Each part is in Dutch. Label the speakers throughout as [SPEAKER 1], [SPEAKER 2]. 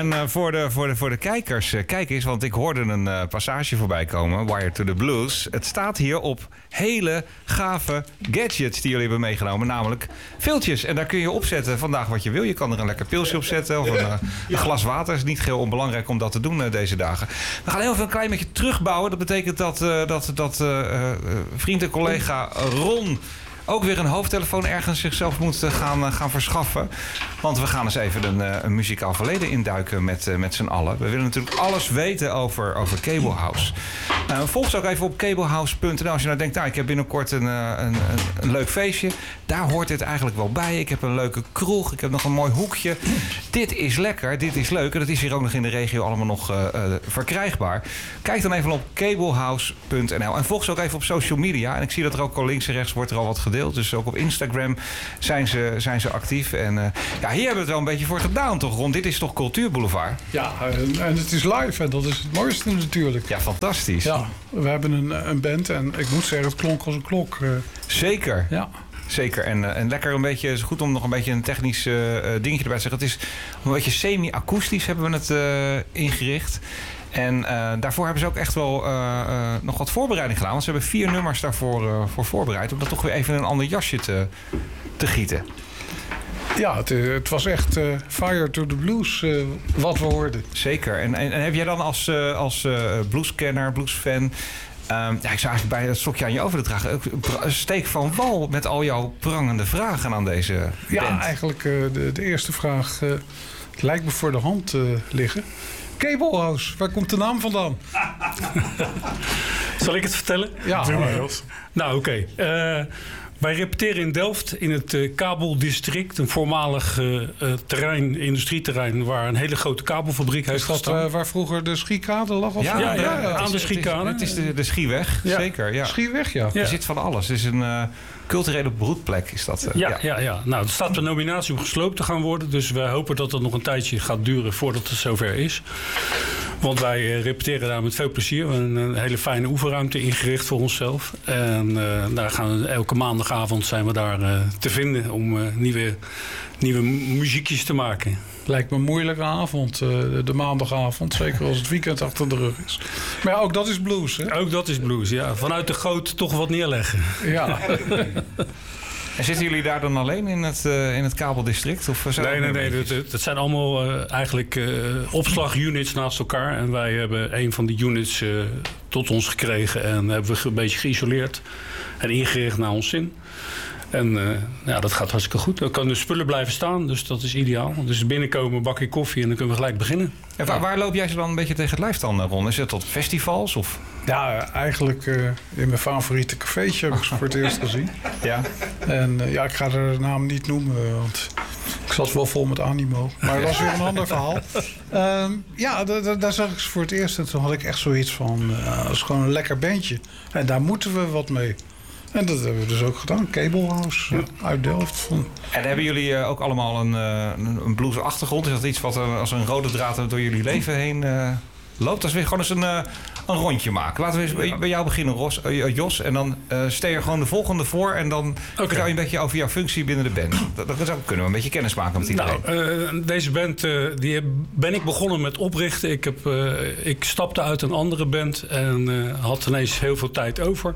[SPEAKER 1] En voor de kijkers, kijk eens, want ik hoorde een passage voorbij komen. Wire to the Blues. Het staat hier op hele gave gadgets die jullie hebben meegenomen. Namelijk viltjes. En daar kun je opzetten vandaag wat je wil. Je kan er een lekker pilsje op zetten. Of een glas water. Het is niet heel onbelangrijk om dat te doen deze dagen. We gaan heel veel een klein beetje terugbouwen. Dat betekent dat vriend en collega Ron ook weer een hoofdtelefoon ergens zichzelf moet gaan verschaffen. Want we gaan eens even een muzikaal verleden induiken met z'n allen. We willen natuurlijk alles weten over Cable House. Volg ons ook even op cablehouse.nl. Als je nou denkt, ik heb binnenkort een leuk feestje. Daar hoort dit eigenlijk wel bij. Ik heb een leuke kroeg. Ik heb nog een mooi hoekje. Dit is lekker, dit is leuk. En dat is hier ook nog in de regio allemaal nog verkrijgbaar. Kijk dan even op cablehouse.nl. En volg ze ook even op social media. En ik zie dat er ook links en rechts wordt er al wat gedeeld. Dus ook op Instagram zijn ze actief. En hier hebben we het wel een beetje voor gedaan, toch, Ron? Dit is toch Cultuurboulevard?
[SPEAKER 2] Ja, en het is live. En dat is het mooiste natuurlijk.
[SPEAKER 1] Ja, fantastisch.
[SPEAKER 2] Ja, we hebben een band. En ik moet zeggen, het klonk als een klok.
[SPEAKER 1] Zeker.
[SPEAKER 2] Ja.
[SPEAKER 1] Zeker. En lekker een beetje, het is goed om nog een beetje een technisch dingetje erbij te zeggen. Het is een beetje semi-akoestisch hebben we het ingericht. En daarvoor hebben ze ook echt wel nog wat voorbereiding gedaan. Want ze hebben 4 nummers daarvoor voor voorbereid. Om dat toch weer even in een ander jasje te gieten.
[SPEAKER 2] Ja, het was echt Fire to the Blues wat we hoorden.
[SPEAKER 1] Zeker. En heb jij dan als blueskenner, bluesfan... ik zou eigenlijk bij dat stokje aan je over te dragen. Ook een steek van wal met al jouw prangende vragen aan deze band.
[SPEAKER 2] Ja, eigenlijk de eerste vraag lijkt me voor de hand liggen. Cable House, waar komt de naam vandaan?
[SPEAKER 3] Zal ik het vertellen?
[SPEAKER 2] Ja.
[SPEAKER 3] Nou, oké. Wij repeteren in Delft in het kabeldistrict. Een voormalig industrieterrein waar een hele grote kabelfabriek heeft gestaan.
[SPEAKER 2] Is dat waar vroeger de Schiekade lag? Of
[SPEAKER 3] ja, aan de Schiekade.
[SPEAKER 1] Het is de Schieweg, ja. Zeker. Ja.
[SPEAKER 2] Schieweg, ja.
[SPEAKER 1] Er zit van alles. Het is een culturele broedplek, is dat.
[SPEAKER 3] Ja. Nou, er staat een nominatie om gesloopt te gaan worden. Dus wij hopen dat het nog een tijdje gaat duren voordat het zover is. Want wij repeteren daar met veel plezier. We hebben een hele fijne oefenruimte ingericht voor onszelf. En daar gaan we elke maandagavond zijn we daar te vinden om nieuwe muziekjes te maken.
[SPEAKER 2] Lijkt me een moeilijke avond, de maandagavond. Zeker als het weekend achter de rug is. Maar ja, ook dat is blues, hè?
[SPEAKER 3] Ook dat is blues, ja. Vanuit de goot toch wat neerleggen.
[SPEAKER 2] Ja.
[SPEAKER 1] En zitten jullie daar dan alleen in het kabeldistrict? Of
[SPEAKER 3] nee. Dat zijn allemaal eigenlijk opslagunits naast elkaar. En wij hebben een van die units tot ons gekregen. En hebben we een beetje geïsoleerd en ingericht naar ons zin. En dat gaat hartstikke goed. Dan kunnen de spullen blijven staan, dus dat is ideaal. Dus binnenkomen, een bakje koffie en dan kunnen we gelijk beginnen.
[SPEAKER 1] En waar loop jij ze dan een beetje tegen het lijf dan, Ron? Is het tot festivals? Of?
[SPEAKER 2] Ja, eigenlijk in mijn favoriete cafeetje heb ik ze voor het eerst gezien.
[SPEAKER 1] Ja.
[SPEAKER 2] En ik ga de naam niet noemen, want ik zat wel vol met animo. Maar dat was weer een ander verhaal. Daar zag ik ze voor het eerst. En toen had ik echt zoiets van, dat is gewoon een lekker bandje. En daar moeten we wat mee. En dat hebben we dus ook gedaan. Cable House uit Delft.
[SPEAKER 1] En hebben jullie ook allemaal een blues achtergrond? Is dat iets wat als een rode draad door jullie leven heen loopt? Dat is weer gewoon eens een rondje maken. Laten we eens bij jou beginnen, Jos. En dan stel je gewoon de volgende voor. En dan vertel je een beetje over jouw functie binnen de band. Dan kunnen we een beetje kennis maken met iedereen.
[SPEAKER 3] Deze band die ben ik begonnen met oprichten. Ik stapte uit een andere band en had ineens heel veel tijd over.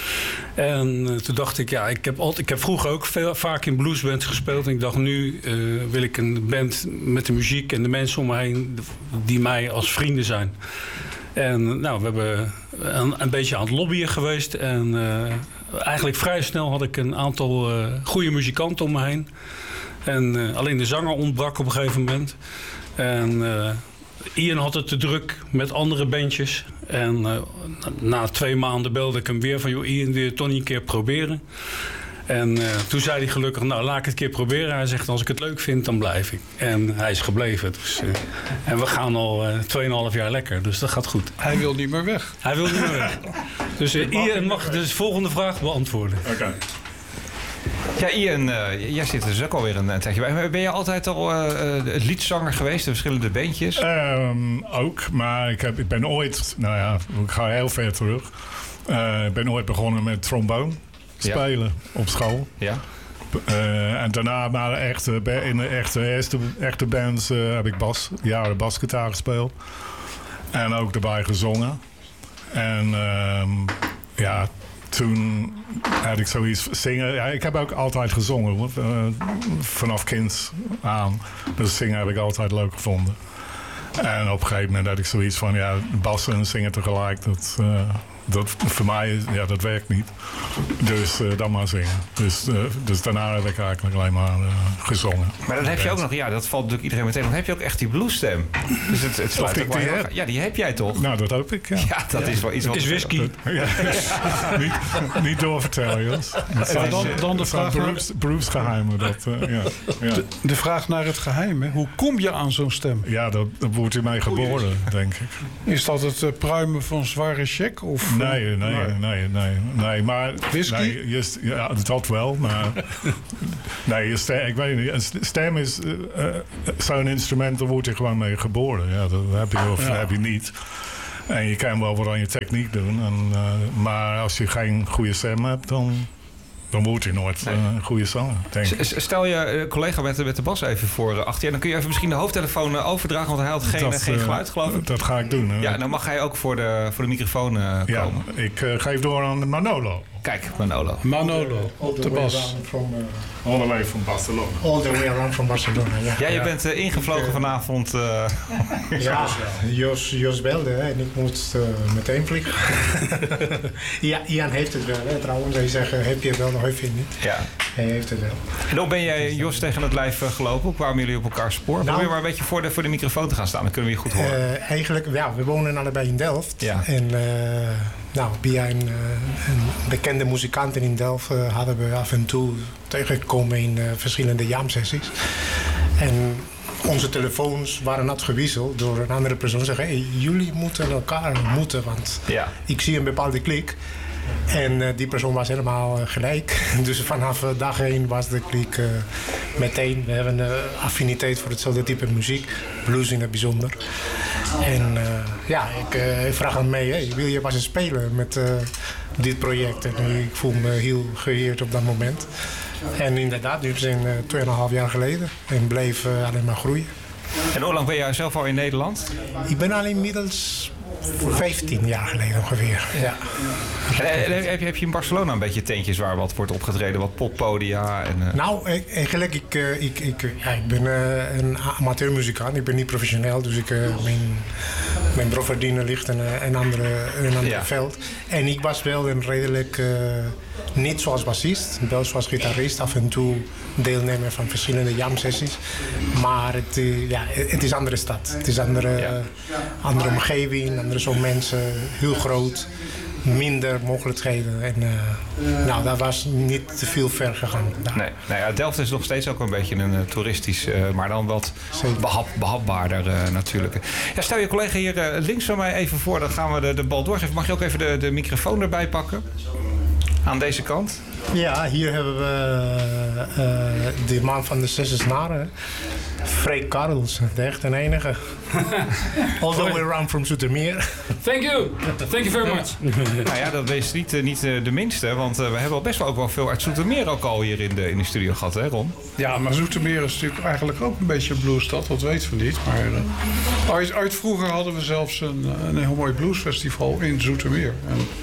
[SPEAKER 3] En toen dacht ik, ik heb vroeger ook vaak in bluesbands gespeeld. En ik dacht, nu wil ik een band met de muziek en de mensen om me heen die mij als vrienden zijn. En we hebben een beetje aan het lobbyen geweest. En eigenlijk vrij snel had ik een aantal goede muzikanten om me heen. En alleen de zanger ontbrak op een gegeven moment. En Ian had het te druk met andere bandjes. En na 2 maanden belde ik hem weer van... joh, Ian, wil je het toch niet een keer proberen? En toen zei hij gelukkig, laat ik het een keer proberen. Hij zegt, als ik het leuk vind, dan blijf ik. En hij is gebleven. Dus, en we gaan al 2,5 jaar lekker, dus dat gaat goed.
[SPEAKER 2] Hij wil niet meer weg.
[SPEAKER 3] Hij wil niet meer weg. Dus Ian mag de volgende vraag beantwoorden.
[SPEAKER 4] Oké.
[SPEAKER 1] Ja, Ian, jij zit dus ook alweer een tijdje bij. Ben je altijd al liedzanger geweest in verschillende bandjes?
[SPEAKER 4] Ook, maar ik ben ooit... ik ga heel ver terug. Ik ben ooit begonnen met trombone spelen op school.
[SPEAKER 1] Ja.
[SPEAKER 4] En daarna maar in de echte bands heb ik jaren basgitaar gespeeld. En ook erbij gezongen. En toen had ik zoiets zingen. Ja, ik heb ook altijd gezongen. Vanaf kind aan. Dus zingen heb ik altijd leuk gevonden. En op een gegeven moment had ik zoiets van... ja, bassen en zingen tegelijk, dat voor mij, dat werkt niet. Dus dan maar zingen. Dus daarna heb ik eigenlijk alleen maar gezongen.
[SPEAKER 1] Maar dan heb je ook nog, dat valt natuurlijk iedereen meteen. Dan heb je ook echt die bluesstem. Dus het sluit ook wel heel. Ja, die heb jij toch?
[SPEAKER 4] Nou, dat hoop ik, ja.
[SPEAKER 1] Ja, dat is wel iets wat...
[SPEAKER 3] Het is whisky.
[SPEAKER 4] Niet doorvertellen, Jos.
[SPEAKER 2] Dan de vraag
[SPEAKER 4] beroepsgeheimen.
[SPEAKER 2] De vraag naar het geheim. Hè? Hoe kom je aan zo'n stem?
[SPEAKER 4] Ja, dat wordt u mee geboren, denk ik.
[SPEAKER 2] Is dat het pruimen van zware check? Of,
[SPEAKER 4] Nee, maar...
[SPEAKER 2] Whisky?
[SPEAKER 4] Ja, dat wel, maar... Nee, ik weet niet. Een stem is zo'n instrument, daar word je gewoon mee geboren. Ja, dat heb je of heb je niet. En je kan wel wat aan je techniek doen. Maar als je geen goede stem hebt, dan word je nooit een goede zanger, denk ik.
[SPEAKER 1] Stel je collega met de bas even voor achter je. Dan kun je even misschien de hoofdtelefoon overdragen, want hij had geen geluid, geloof ik.
[SPEAKER 4] Dat ga ik doen.
[SPEAKER 1] Ja, dan mag hij ook voor de microfoon komen.
[SPEAKER 4] Ja, ik geef door aan Manolo.
[SPEAKER 1] Kijk, Manolo.
[SPEAKER 2] Manolo, op de bas.
[SPEAKER 4] All the way from Barcelona.
[SPEAKER 5] All the way around from Barcelona, ja.
[SPEAKER 1] Ja, je bent ingevlogen vanavond.
[SPEAKER 5] Ja, Jos belde en ik moest meteen vliegen. Ja, Ian heeft het wel, hè, trouwens. Hij zegt, heb je het wel, nog heb je het niet.
[SPEAKER 1] Ja.
[SPEAKER 5] Hij heeft het wel.
[SPEAKER 1] En hoe ben jij, Jos, tegen het lijf gelopen? Hoe kwamen jullie op elkaar spoor? Probeer maar een beetje voor de microfoon te gaan staan. Dan kunnen we je goed horen.
[SPEAKER 5] Eigenlijk, we wonen allebei in Delft.
[SPEAKER 1] Ja.
[SPEAKER 5] En via een bekende muzikant in Delft hadden we af en toe tegengekomen in verschillende jam-sessies. En onze telefoons waren net gewisseld door een andere persoon. Zeggen, hey, jullie moeten elkaar ontmoeten, want ik zie een bepaalde klik. En die persoon was helemaal gelijk. Dus vanaf dag 1 was de klik meteen. We hebben een affiniteit voor hetzelfde type muziek. Blues in het bijzonder. En ik vraag aan mij, hey, wil je wel eens spelen met dit project? En ik voel me heel geëerd op dat moment. En inderdaad, nu zijn 2,5 jaar geleden. En bleef alleen maar groeien.
[SPEAKER 1] En hoe lang ben jij zelf al in Nederland?
[SPEAKER 5] Ik ben al inmiddels 15 jaar geleden ongeveer. Ja.
[SPEAKER 1] Heb je in Barcelona een beetje tentjes waar wat wordt opgetreden, wat poppodia?
[SPEAKER 5] Nou, eigenlijk, ik ben een amateurmuzikant. Ik ben niet professioneel, dus mijn broodverdienen ligt in een ander veld. En ik was wel een redelijk, niet zoals bassist, wel zoals gitarist, af en toe deelnemer van verschillende jam-sessies. Maar het is een andere stad. Het is een andere omgeving, andere soort mensen, heel groot. Minder mogelijkheden. En dat was niet te veel ver gegaan.
[SPEAKER 1] Nee, Delft is nog steeds ook een beetje een toeristisch, maar dan wat behapbaarder natuurlijk. Ja, stel je collega hier links van mij even voor, dan gaan we de bal doorgeven. Mag je ook even de microfoon erbij pakken? Aan deze kant?
[SPEAKER 5] Ja, hier hebben we de man van de 6 snaren. Freek Karels, de echt en enige. All the way around from Zoetermeer.
[SPEAKER 6] Thank you very much.
[SPEAKER 1] Nou ja, dat is niet de minste, want we hebben al best wel ook wel veel uit Zoetermeer ook al hier in de studio gehad, hè Ron?
[SPEAKER 2] Ja, maar Zoetermeer is natuurlijk eigenlijk ook een beetje een bluesstad, dat weten we niet. Maar uit vroeger hadden we zelfs een heel mooi bluesfestival in Zoetermeer.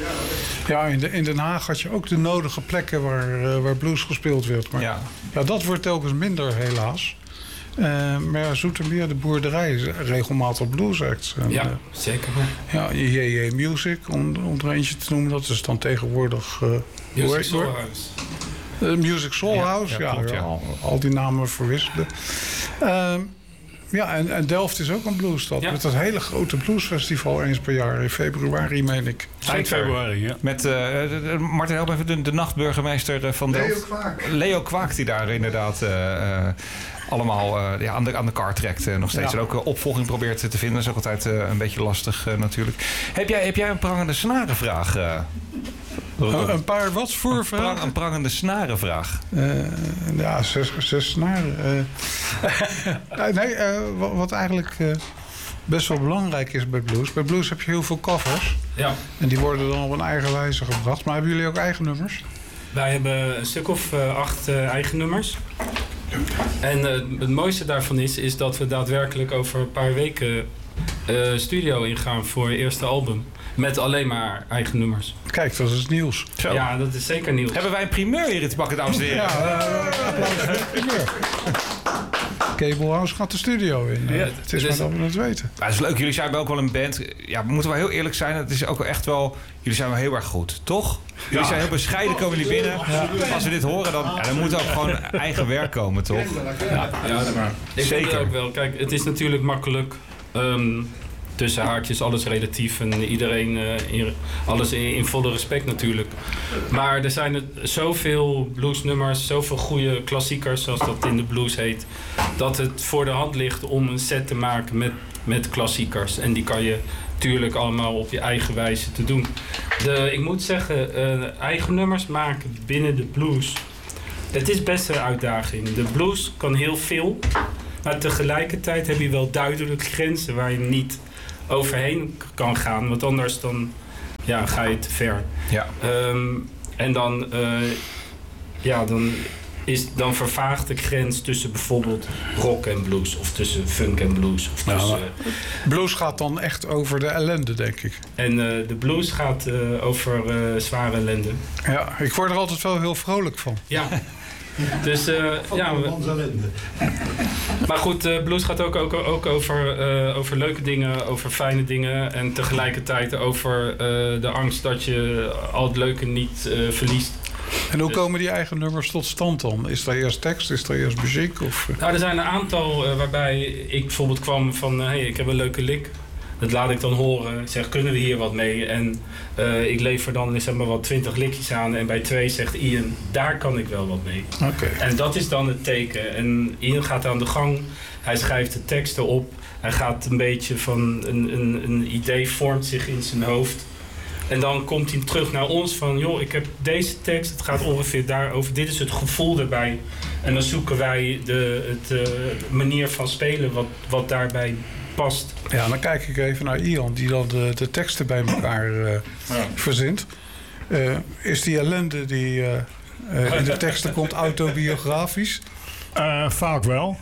[SPEAKER 2] En in Den Haag had je ook de nodige plekken waar blues gespeeld werd. Maar ja, dat wordt telkens minder helaas. Maar Zoetermeer, de boerderij, is regelmatig bluesacts.
[SPEAKER 6] Zeker.
[SPEAKER 2] Ja, JJ Music, om er eentje te noemen. Dat is dan tegenwoordig...
[SPEAKER 6] Music Soul House.
[SPEAKER 2] Music Soul House, klopt, al die namen verwisselen. En Delft is ook een bluesstad. Met dat hele grote bluesfestival eens per jaar. In februari, meen ik.
[SPEAKER 3] Eind februari, ja.
[SPEAKER 1] Met Martin, help even de nachtburgemeester van Delft. Leo Kwaak, die daar inderdaad... allemaal aan de kar trekt nog steeds. En ook opvolging probeert te vinden. Dat is ook altijd een beetje lastig natuurlijk. Heb jij een prangende snarenvraag?
[SPEAKER 2] Een paar wat voor vragen?
[SPEAKER 1] Een prangende snarenvraag.
[SPEAKER 2] 6 snaren. Wat eigenlijk best wel belangrijk is bij blues. Bij blues heb je heel veel covers.
[SPEAKER 6] Ja.
[SPEAKER 2] En die worden dan op een eigen wijze gebracht. Maar hebben jullie ook eigen nummers?
[SPEAKER 6] Wij hebben een stuk of 8 eigen nummers. En het mooiste daarvan is dat we daadwerkelijk over een paar weken studio ingaan voor het eerste album. Met alleen maar eigen nummers.
[SPEAKER 2] Kijk, dat is nieuws.
[SPEAKER 1] Zo.
[SPEAKER 6] Ja, dat is zeker nieuws.
[SPEAKER 1] Hebben wij een primeur hier in te pakken, dames en heren?
[SPEAKER 2] Applaus voor de primeur. Cable House gaat de studio in.
[SPEAKER 6] Ja,
[SPEAKER 2] het is maar dat we het weten.
[SPEAKER 1] Maar het is leuk, jullie zijn wel ook wel een band. Ja, we moeten wel heel eerlijk zijn. Het is ook echt wel... Jullie zijn wel heel erg goed, toch? Jullie zijn heel bescheiden, komen jullie binnen. Als we dit horen, dan moet er ook gewoon eigen werk komen, toch?
[SPEAKER 6] Ja, maar ik
[SPEAKER 1] Zeker.
[SPEAKER 6] denk het ook wel. Kijk, het is natuurlijk makkelijk. Tussen haakjes, alles relatief en iedereen, alles in volle respect natuurlijk. Maar er zijn zoveel bluesnummers, zoveel goede klassiekers, zoals dat in de blues heet, dat het voor de hand ligt om een set te maken met klassiekers. En die kan je natuurlijk allemaal op je eigen wijze te doen. Ik moet zeggen, eigen nummers maken binnen de blues, het is best een uitdaging. De blues kan heel veel, maar tegelijkertijd heb je wel duidelijk grenzen waar je niet overheen kan gaan, want anders dan ga je te ver.
[SPEAKER 1] Ja.
[SPEAKER 6] En dan vervaagt de grens tussen bijvoorbeeld rock en blues of tussen funk en blues. Of tussen,
[SPEAKER 2] Blues gaat dan echt over de ellende, denk ik.
[SPEAKER 6] en de blues gaat over zware ellende.
[SPEAKER 2] Ja, ik word er altijd wel heel vrolijk van.
[SPEAKER 6] Ja. Dus maar goed, blues gaat ook over leuke dingen, over fijne dingen en tegelijkertijd over de angst dat je al het leuke niet verliest.
[SPEAKER 2] En hoe komen die eigen nummers tot stand dan? Is er eerst tekst, is er eerst muziek? Of?
[SPEAKER 6] Nou, er zijn een aantal waarbij ik bijvoorbeeld kwam van, hey, ik heb een leuke lick. Dat laat ik dan horen. Ik zeg, kunnen we hier wat mee? En ik lever dan zeg maar wat 20 likjes aan. En bij 2 zegt Ian, daar kan ik wel wat mee.
[SPEAKER 2] Okay.
[SPEAKER 6] En dat is dan het teken. En Ian gaat aan de gang. Hij schrijft de teksten op. Hij gaat een beetje van een idee vormt zich in zijn hoofd. En dan komt hij terug naar ons van, joh, ik heb deze tekst. Het gaat ongeveer daarover. Dit is het gevoel erbij. En dan zoeken wij de manier van spelen wat daarbij past.
[SPEAKER 2] Ja, dan kijk ik even naar Ian, die dan de teksten bij elkaar verzint. Is die ellende die in de teksten komt autobiografisch?
[SPEAKER 4] Vaak wel.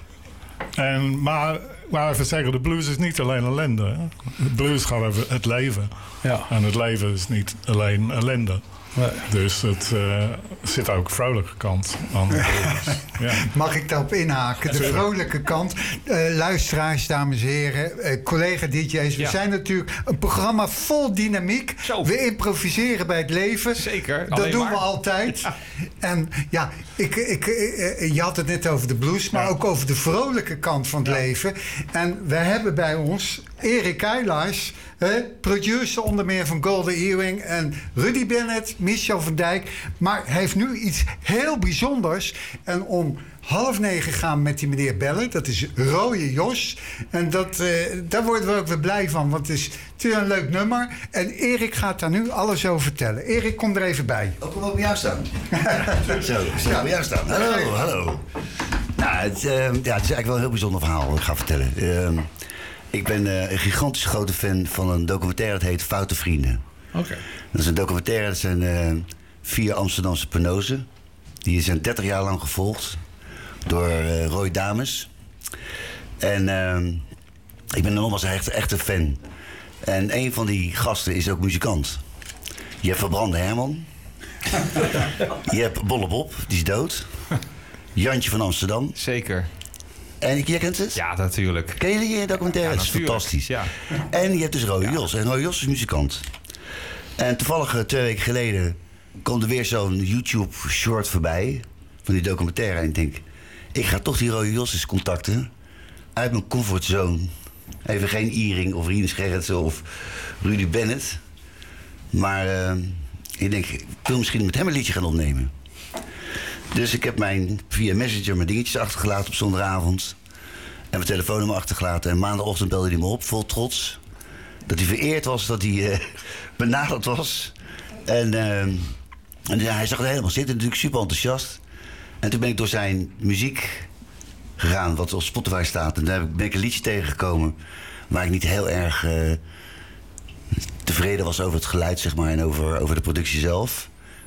[SPEAKER 4] Maar even zeggen, de blues is niet alleen ellende. Hè? De blues gaat over het leven.
[SPEAKER 2] Ja.
[SPEAKER 4] En het leven is niet alleen ellende.
[SPEAKER 2] Nee.
[SPEAKER 4] Dus het zit ook een vrolijke kant aan de blues. Ja.
[SPEAKER 7] Mag ik daarop inhaken? De vrolijke kant. Luisteraars, dames en heren, collega-dj's. We zijn natuurlijk een programma vol dynamiek.
[SPEAKER 1] Zo.
[SPEAKER 7] We improviseren bij het leven.
[SPEAKER 1] Zeker.
[SPEAKER 7] Dat doen we altijd. Ja. En ja, je had het net over de blues, maar ook over de vrolijke kant van het leven. En we hebben bij ons Erik Eilers, producer onder meer van Golden Earring, en Rudy Bennett, Michel van Dijk. Maar hij heeft nu iets heel bijzonders. En om 8:30 gaan we met die meneer bellen. Dat is Rode Jos. En daar worden we ook weer blij van, want het is een leuk nummer. En Erik gaat daar nu alles over vertellen. Erik, kom er even bij.
[SPEAKER 8] Oh, kom ook bij jou staan. Zo, bij jou staan. Hallo. Nou, het is eigenlijk wel een heel bijzonder verhaal wat ik ga vertellen. Ik ben een gigantisch grote fan van een documentaire. Dat heet Foute Vrienden.
[SPEAKER 2] Okay.
[SPEAKER 8] Dat is een documentaire. Dat zijn 4 Amsterdamse penozen. Die zijn 30 jaar lang gevolgd door Roy Dames. En ik ben nogmaals een echte fan. En een van die gasten is ook muzikant. Je hebt Verbrande Herman. Je hebt Bolle Bob, die is dood. Jantje van Amsterdam.
[SPEAKER 1] Zeker.
[SPEAKER 8] En jij kent het?
[SPEAKER 1] Ja, natuurlijk.
[SPEAKER 8] Ken je die documentaire?
[SPEAKER 1] Ja,
[SPEAKER 8] dat is fantastisch.
[SPEAKER 1] Ja.
[SPEAKER 8] En je hebt dus Rode Jos. En Rode Jos is muzikant. En toevallig 2 weken geleden kwam er weer zo'n YouTube-short voorbij van die documentaire. En ik denk, ik ga toch die Rode Jos eens contacten. Uit mijn comfortzone. Even geen Iering of Rien Scherritsen of Rudy Bennett. Maar ik denk, ik wil misschien met hem een liedje gaan opnemen. Dus ik heb via Messenger mijn dingetjes achtergelaten op zondagavond. En mijn telefoonnummer achtergelaten. En maandagochtend belde hij me op, vol trots. Dat hij vereerd was, dat hij benaderd was. En hij zag het helemaal zitten, natuurlijk super enthousiast. En toen ben ik door zijn muziek gegaan, wat op Spotify staat. En daar ben ik een liedje tegengekomen waar ik niet heel erg tevreden was over het geluid, zeg maar. En over de productie zelf.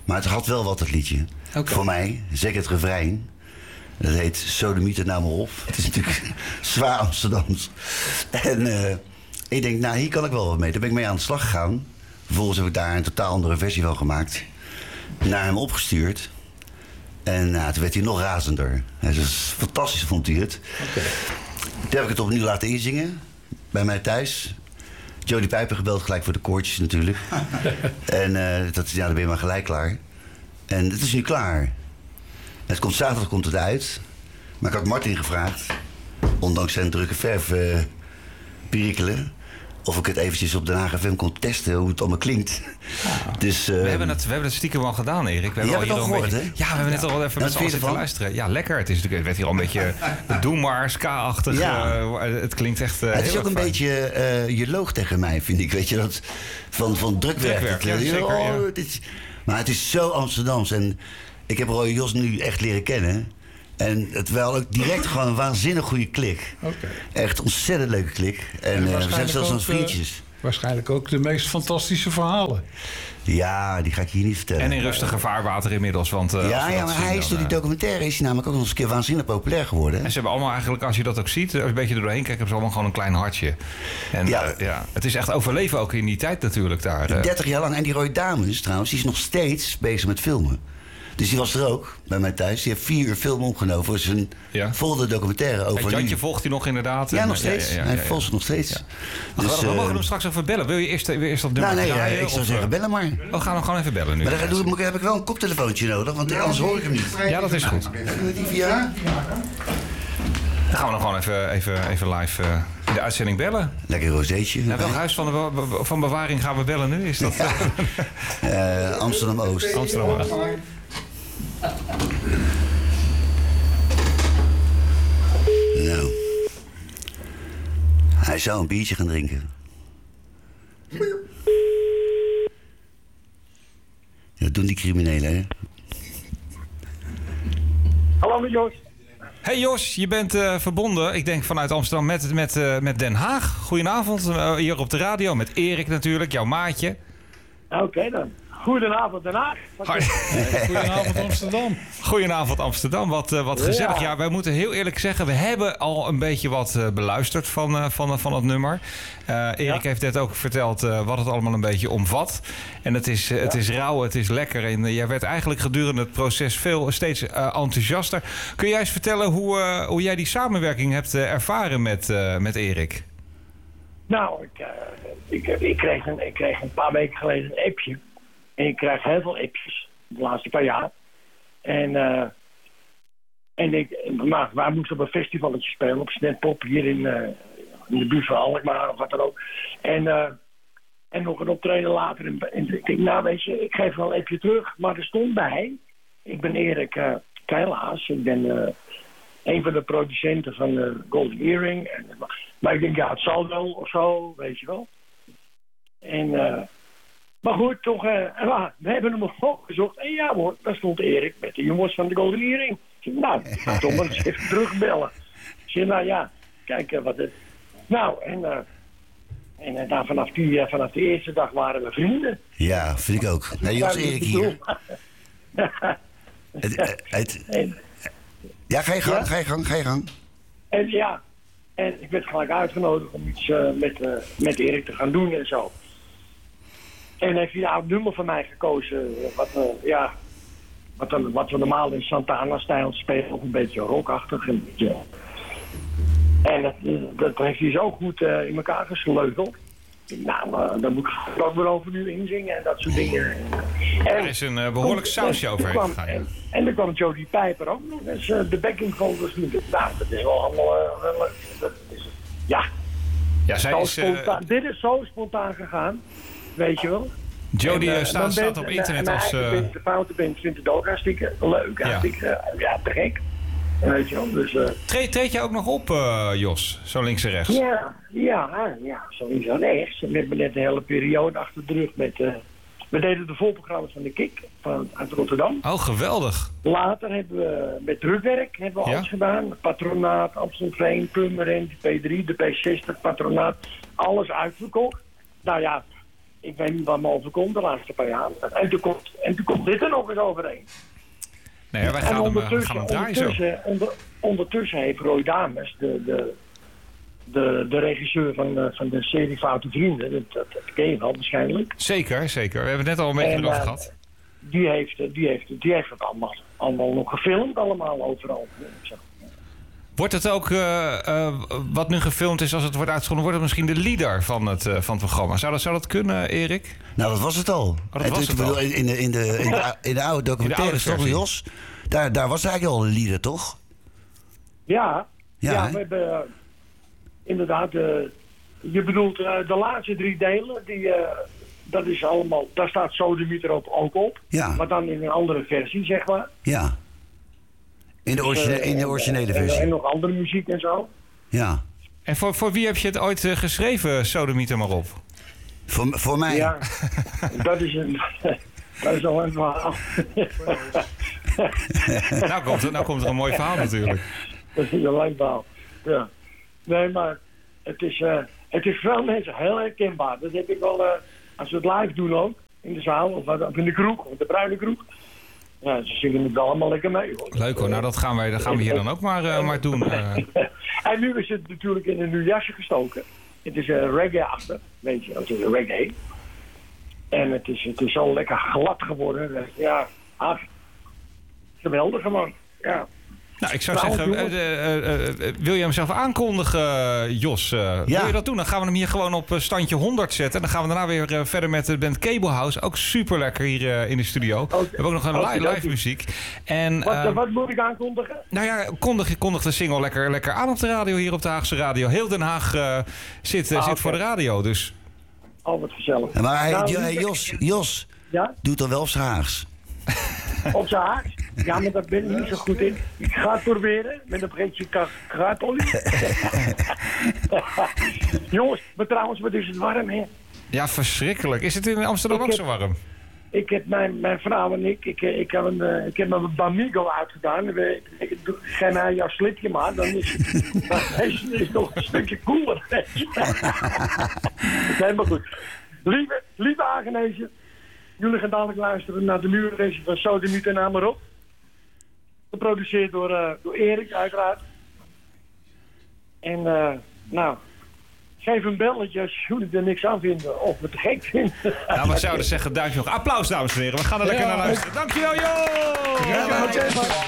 [SPEAKER 8] Maar het had wel wat, het liedje.
[SPEAKER 1] Okay.
[SPEAKER 8] Voor mij, zeker het refrein. Dat heet Sodemiet het nou maar op. Het is natuurlijk zwaar Amsterdams. En ik denk, nou, hier kan ik wel wat mee. Daar ben ik mee aan de slag gegaan. Vervolgens heb ik daar een totaal andere versie van gemaakt. Naar hem opgestuurd. En toen werd hij nog razender. Dus fantastisch vond hij het.
[SPEAKER 1] Okay.
[SPEAKER 8] Toen heb ik het opnieuw laten inzingen. Bij mij thuis. Jody Pijper gebeld gelijk voor de koortjes natuurlijk. En dan ben je maar gelijk klaar. En het is nu klaar. Het komt zaterdag komt het uit. Maar ik had Martin gevraagd, ondanks zijn drukke verf perikelen, of ik het eventjes op Den Haag FM kon testen hoe het allemaal klinkt. Dus,
[SPEAKER 1] we hebben het stiekem al gedaan, Erik. We
[SPEAKER 8] hebben het al gehoord, hè?
[SPEAKER 1] Ja, we hebben net al wel even met z'n allen zitten luisteren. Ja, lekker. Het werd hier al een beetje doe maar, ska-achtig. Ja. Het klinkt echt het
[SPEAKER 8] is ook een beetje, je loog tegen mij, vind ik. Weet je, dat van drukwerk.
[SPEAKER 1] Ja, zeker,
[SPEAKER 8] maar het is zo Amsterdams. En ik heb Roy Jos nu echt leren kennen. En het wel ook direct gewoon een waanzinnig goede klik.
[SPEAKER 2] Okay.
[SPEAKER 8] Echt ontzettend leuke klik. En we zijn zelfs als vriendjes.
[SPEAKER 2] Waarschijnlijk ook de meest fantastische verhalen.
[SPEAKER 8] Ja, die ga ik hier niet vertellen.
[SPEAKER 1] En in rustige vaarwater inmiddels. Want,
[SPEAKER 8] maar hij is door die documentaire is hij namelijk ook nog eens een keer waanzinnig populair geworden.
[SPEAKER 1] En ze hebben allemaal eigenlijk, als je dat ook ziet, als je een beetje er doorheen kijkt, hebben ze allemaal gewoon een klein hartje. En het is echt overleven ook in die tijd natuurlijk daar.
[SPEAKER 8] 30 jaar lang. En die Roy Dames trouwens, die is nog steeds bezig met filmen. Dus die was er ook, bij mij thuis. Die heeft 4 uur film opgenomen voor zijn volgende documentaire over
[SPEAKER 1] en Jantje volgt hij nog inderdaad?
[SPEAKER 8] Ja, nog steeds. Hij volgt ze nog steeds.
[SPEAKER 1] Ja. Dus, we mogen hem straks even bellen. Wil je eerst dat nummer draaien?
[SPEAKER 8] Ik zou zeggen, bellen maar.
[SPEAKER 1] We gaan hem gewoon even bellen nu.
[SPEAKER 8] Maar dan heb ik wel een koptelefoontje nodig, want anders hoor ik hem niet.
[SPEAKER 1] Ja, dat is goed.
[SPEAKER 8] Die via?
[SPEAKER 1] Dan gaan we nog gewoon even live in de uitzending bellen.
[SPEAKER 8] Lekker rozeetje.
[SPEAKER 1] Ja, welk huis van bewaring gaan we bellen nu? Is dat
[SPEAKER 8] Amsterdam-Oost.
[SPEAKER 1] Amsterdam-Oost.
[SPEAKER 8] Nou. Hij zou een biertje gaan drinken. Dat doen die criminelen, hè?
[SPEAKER 9] Hallo met Jos.
[SPEAKER 1] Hey Jos, je bent verbonden, ik denk vanuit Amsterdam, met Den Haag. Goedenavond, hier op de radio, met Erik natuurlijk, jouw maatje.
[SPEAKER 9] Oké dan. Goedenavond Den Haag.
[SPEAKER 2] Goedenavond Amsterdam.
[SPEAKER 1] Goedenavond Amsterdam, wat gezellig. Ja, wij moeten heel eerlijk zeggen, we hebben al een beetje wat beluisterd van het nummer. Erik heeft net ook verteld wat het allemaal een beetje omvat. En het is rauw, het is lekker. En jij werd eigenlijk gedurende het proces steeds enthousiaster. Kun jij eens vertellen hoe jij die samenwerking hebt ervaren met Erik?
[SPEAKER 9] Nou, ik kreeg een paar weken geleden een appje. En ik krijg heel veel appjes de laatste paar jaar. Wij moesten op een festivalletje spelen op Snetpop hier in de buurt van Alkmaar of wat dan ook. En nog een optreden later. En ik denk, nou weet je, ik geef wel een appje terug. Maar er stond bij, ik ben Erik Keilaas. Ik ben een van de producenten van Golden Earring. Maar ik denk, ja, het zal wel of zo, weet je wel. Maar goed, toch, we hebben hem nog opgezocht. En ja hoor, daar stond Erik met de jongens van de Golden Earring. Ik zei, nou, ik ga toch maar eens even terugbellen. Ik zei, nou ja, kijk wat het... Nou, en vanaf de eerste dag waren we vrienden.
[SPEAKER 8] Ja, vind ik ook. Nee, Jos Erik hier. Ja, ga je gang.
[SPEAKER 9] En ja, en ik werd gelijk uitgenodigd om iets met Erik te gaan doen en zo. En heeft hij een nummer van mij gekozen, wat we normaal in Santana-stijl spelen, of een beetje rockachtig. En dat heeft hij zo goed in elkaar gesleuteld. Nou, daar moet ik ook weer over nu inzingen en dat soort dingen.
[SPEAKER 1] Er is een behoorlijk sausje overheen gegaan.
[SPEAKER 9] En dan kwam Jody Pijper ook nog eens de backing vocals doen. Nou, dat is wel allemaal dit is zo spontaan gegaan, weet je wel.
[SPEAKER 1] Jody staat op internet als...
[SPEAKER 9] De foute band vindt het ook hartstikke leuk, hartstikke te gek. Weet je wel, dus...
[SPEAKER 1] Treed je ook nog op, Jos? Zo links en rechts?
[SPEAKER 9] Ja, zo links en rechts. We hebben net de hele periode achter de rug met... we deden de volprogramma's van de Kik uit Rotterdam.
[SPEAKER 1] Oh, geweldig.
[SPEAKER 9] Later hebben we met drukwerk alles gedaan. Patronaat, Amstelveen, Purmerend, de P3, de P60, Patronaat. Alles uitverkocht. Nou ja, Ik weet niet wat me overkomt de laatste paar jaar. En toen komt dit er nog eens overheen.
[SPEAKER 1] Nee, wij gaan hem draaien zo.
[SPEAKER 9] Ondertussen heeft Roy Dames, de regisseur van de serie Foute Vrienden, dat ken je wel waarschijnlijk.
[SPEAKER 1] Zeker. We hebben het net al een beetje erover gehad.
[SPEAKER 9] Die heeft het allemaal nog gefilmd, allemaal overal.
[SPEAKER 1] Wordt het ook, wat nu gefilmd is, als het wordt uitgezonden, wordt het misschien de leader van het programma? Zou dat kunnen, Erik?
[SPEAKER 8] Nou, dat was het al. In de oude documentaire, toch, Jos? Daar was eigenlijk al een leader, toch?
[SPEAKER 9] Ja, we hebben inderdaad... je bedoelt de laatste 3 delen, dat is allemaal... Daar staat Sodemieter ook op.
[SPEAKER 8] Ja.
[SPEAKER 9] Maar dan in een andere versie, zeg maar.
[SPEAKER 8] Ja. In de originele versie.
[SPEAKER 9] En nog andere muziek en zo.
[SPEAKER 8] Ja.
[SPEAKER 1] En voor wie heb je het ooit geschreven, Sodemieter maar op?
[SPEAKER 8] Voor mij.
[SPEAKER 9] Ja, dat is een lang verhaal.
[SPEAKER 1] Nou komt er een mooi verhaal natuurlijk.
[SPEAKER 9] Dat is een lang verhaal, ja. Nee, maar het is voor veel mensen heel herkenbaar. Dat heb ik wel, als we het live doen ook, in de zaal of in de kroeg, of de bruine kroeg. Ja, ze zingen het allemaal lekker mee, hoor.
[SPEAKER 1] Leuk hoor, nou dat gaan we hier dan ook maar doen.
[SPEAKER 9] En nu is het natuurlijk in een nieuw jasje gestoken. Het is reggae-achtig, weet je, het is reggae. En het is zo lekker glad geworden. Ja, geweldig gewoon, ja.
[SPEAKER 1] Nou, ik zou zeggen, wil je hem zelf aankondigen, Jos? Wil je dat doen? Dan gaan we hem hier gewoon op standje 100 zetten. En dan gaan we daarna weer verder met de band Cable House. Ook super lekker hier in de studio. We hebben ook nog een live muziek. En,
[SPEAKER 9] wat moet ik aankondigen?
[SPEAKER 1] Nou ja, kondig de single lekker aan op de radio, hier op de Haagse radio. Heel Den Haag zit voor de radio, dus...
[SPEAKER 9] Oh, wat gezellig.
[SPEAKER 8] Ja, maar Jos,
[SPEAKER 9] ja?
[SPEAKER 8] doe het dan wel op z'n Haags.
[SPEAKER 9] Op z'n Haags? Ja, maar daar ben ik niet zo goed in. Ik ga het proberen met een beetje kratolie. Jongens, maar trouwens, wat is het warm, hè?
[SPEAKER 1] Ja, verschrikkelijk. Is het in Amsterdam ook zo warm?
[SPEAKER 9] Ik heb mijn vrouw en ik heb mijn Bamigo uitgedaan. Ik ga naar jouw slipje maar, dan is het nog een stukje koeler. Dat is helemaal goed. Lieve Agenezen, jullie gaan dadelijk luisteren naar de nieuwe versie van Sodemieter en maar op. Geproduceerd door Erik, uiteraard. En nou, geef een belletje als jullie er niks aan vinden of het gek vinden.
[SPEAKER 1] Nou, we zouden zeggen duimpje nog. Applaus, dames en heren. We gaan er lekker naar luisteren. Dankjewel, joh!
[SPEAKER 9] Ja,